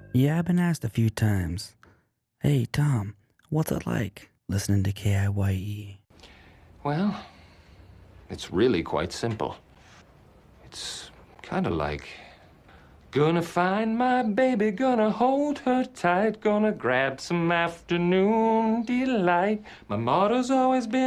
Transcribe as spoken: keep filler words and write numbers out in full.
Yeah, I've been asked a few times. Hey, Tom, what's it like listening to K I Y E? Well, it's really quite simple. It's kind of like... Gonna find my baby, gonna hold her tight, gonna grab some afternoon delight. My motto's always been